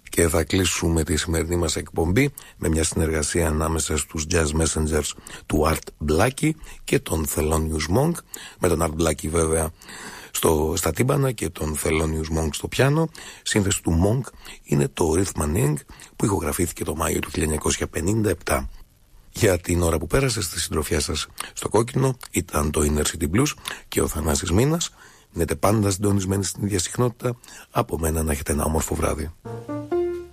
Και θα κλείσουμε τη σημερινή μας εκπομπή με μια συνεργασία ανάμεσα στους Jazz Messengers του Art Blakey και τον Thelonious Monk, με τον Art Blakey βέβαια στα τύμπανα και τον Thelonious Monk στο πιάνο. Σύνθεση του Monk είναι το Rhythmaning, που ηχογραφήθηκε το Μάιο του 1957. Για την ώρα που πέρασε στη συντροφιά σας στο κόκκινο ήταν το Inner City Blues και ο Θανάσης Μήνας. Μείνετε πάντα συντονισμένοι στην ίδια συχνότητα. Από μένα να έχετε ένα όμορφο βράδυ.